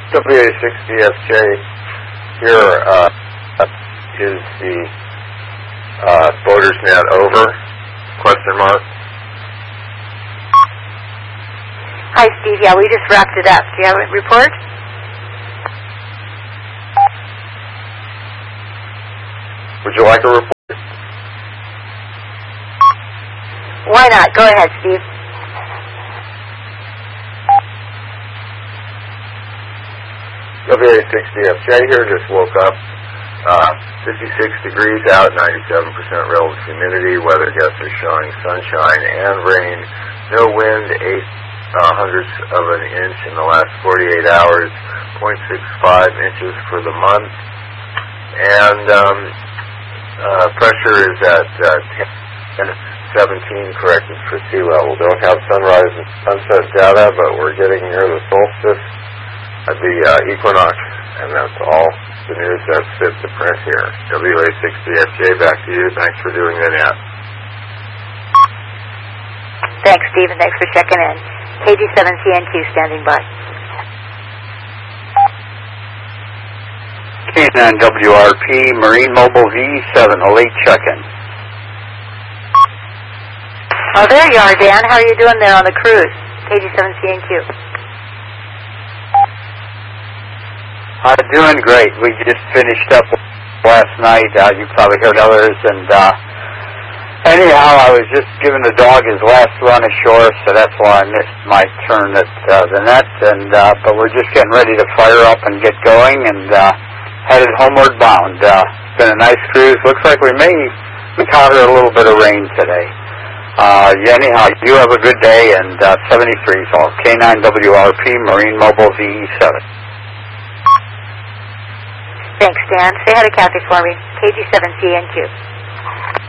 WA60FJ here is the boater's net over? Question mark. Hi, Steve. Yeah, we just wrapped it up. Do you have a report? Would you like a report? Why not? Go ahead, Steve. WA60FJ here, just woke up. 56 degrees out, 97% relative humidity. Weather guests are showing sunshine and rain. No wind, 0.08 of an inch in the last 48 hours. 0.65 inches for the month. And pressure is at 1017, corrected for sea level. Don't have sunrise and sunset data, but we're getting near the solstice at the equinox, and that's all the news that's fit to print here. WA60FJ, back to you. Thanks for doing the net. Thanks, Steve, and thanks for checking in. KG7CNQ standing by. K9WRP, Marine Mobile V7, a late check-in. Oh, there you are, Dan. How are you doing there on the cruise? KG7CNQ. Doing great. We just finished up last night. You probably heard others. And anyhow, I was just giving the dog his last run ashore, so that's why I missed my turn at the net. And but we're just getting ready to fire up and get going and headed homeward bound. It's been a nice cruise. Looks like we may encounter a little bit of rain today. Anyhow, you have a good day, and 73 is all. K9WRP, Marine Mobile VE7. Thanks, Dan. Say hi to Kathy for me. KG7CNQ.